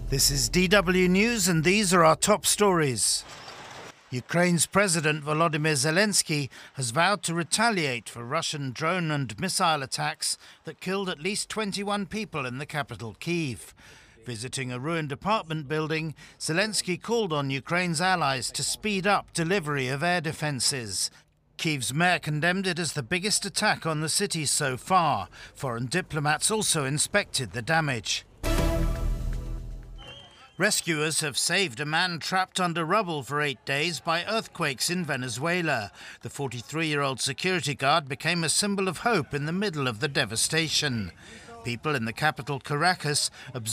This is DW News, and these are our top stories. Ukraine's President Volodymyr Zelensky has vowed to retaliate for Russian drone and missile attacks that killed at least 21 people in the capital, Kyiv. Visiting a ruined apartment building, Zelensky called on Ukraine's allies to speed up delivery of air defences. Kyiv's mayor condemned it as the biggest attack on the city so far. Foreign diplomats also inspected the damage. Rescuers have saved a man trapped under rubble for 8 days by earthquakes in Venezuela. The 43-year-old security guard became a symbol of hope in the middle of the devastation. People in the capital, Caracas, observed